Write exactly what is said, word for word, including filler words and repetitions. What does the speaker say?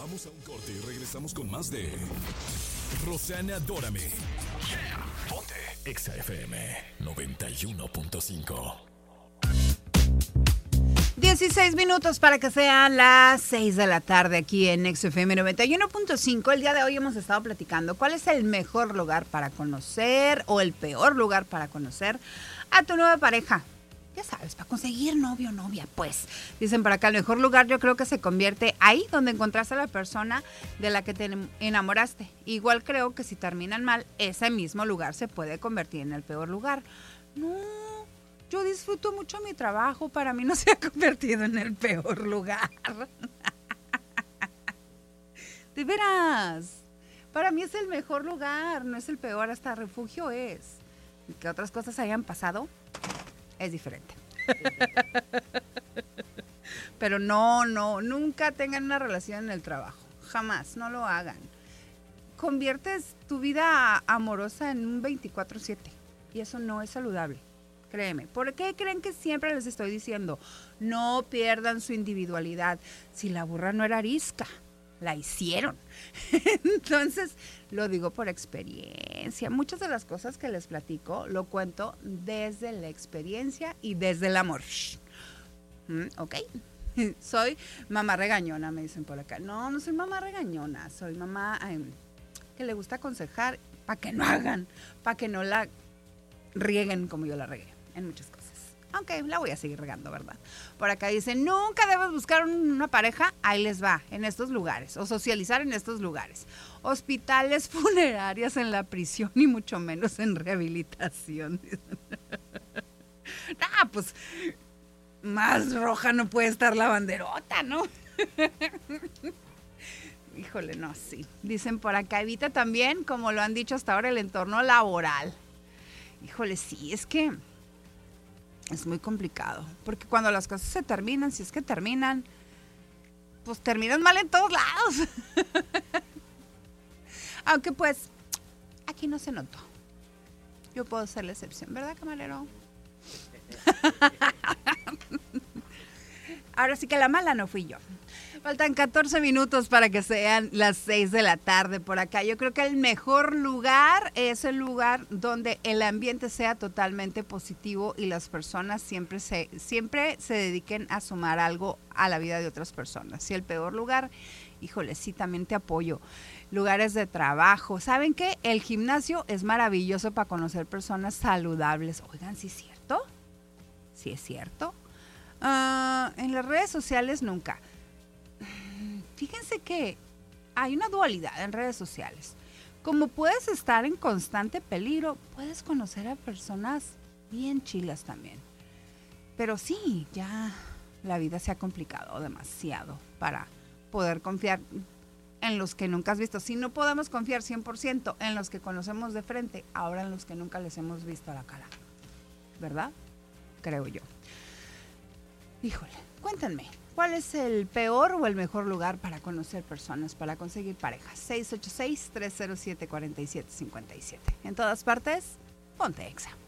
Vamos a un corte y regresamos con más de Rosanna Adórame. Yeah, ponte Exa F M noventa y uno punto cinco. dieciséis minutos para que sean las seis de la tarde aquí en Exa F M noventa y uno punto cinco. El día de hoy hemos estado platicando cuál es el mejor lugar para conocer o el peor lugar para conocer a tu nueva pareja. Ya sabes, para conseguir novio o novia, pues. Dicen por acá, el mejor lugar yo creo que se convierte ahí donde encontraste a la persona de la que te enamoraste. Igual creo que si terminan mal, ese mismo lugar se puede convertir en el peor lugar. No, yo disfruto mucho mi trabajo, para mí no se ha convertido en el peor lugar. De veras, para mí es el mejor lugar, no es el peor, hasta refugio es. Y que otras cosas hayan pasado, es diferente. Pero no, no, nunca tengan una relación en el trabajo. Jamás, no lo hagan. Conviertes tu vida amorosa en un veinticuatro siete y eso no es saludable. Créeme. ¿Por qué creen que siempre les estoy diciendo? No pierdan su individualidad. Si la burra no era arisca, la hicieron. Entonces, lo digo por experiencia. Muchas de las cosas que les platico lo cuento desde la experiencia y desde el amor. ¿Mm? ¿Ok? Soy mamá regañona, me dicen por acá. No, no soy mamá regañona. Soy mamá eh, que le gusta aconsejar para que no hagan, para que no la rieguen como yo la regué en muchas cosas. Aunque la voy a seguir regando, ¿verdad? Por acá dicen, nunca debes buscar una pareja, ahí les va, en estos lugares, o socializar en estos lugares. Hospitales, funerarias, en la prisión y mucho menos en rehabilitación. Ah, pues, más roja no puede estar la banderota, ¿no? Híjole, no, sí. Dicen por acá, evita también, como lo han dicho hasta ahora, el entorno laboral. Híjole, sí, es que es muy complicado, porque cuando las cosas se terminan, si es que terminan, pues terminan mal en todos lados. Aunque pues, aquí no se notó. Yo puedo ser la excepción, ¿verdad, camarero? Ahora sí que la mala no fui yo. Faltan catorce minutos para que sean las seis de la tarde por acá. Yo creo que el mejor lugar es el lugar donde el ambiente sea totalmente positivo y las personas siempre se, siempre se dediquen a sumar algo a la vida de otras personas. Y el peor lugar, híjole, sí, también te apoyo. Lugares de trabajo. ¿Saben qué? El gimnasio es maravilloso para conocer personas saludables. Oigan, ¿sí es cierto? ¿Sí es cierto? Uh, en las redes sociales nunca. Fíjense que hay una dualidad en redes sociales. Como puedes estar en constante peligro, puedes conocer a personas bien chilas también. Pero sí, ya la vida se ha complicado demasiado para poder confiar en los que nunca has visto. Si no podemos confiar cien por ciento en los que conocemos de frente, ahora en los que nunca les hemos visto a la cara. ¿Verdad? Creo yo. Híjole, cuéntenme. ¿Cuál es el peor o el mejor lugar para conocer personas, para conseguir parejas? seis ocho seis, tres cero siete, cuatro siete cinco siete. En todas partes, ponte Exa.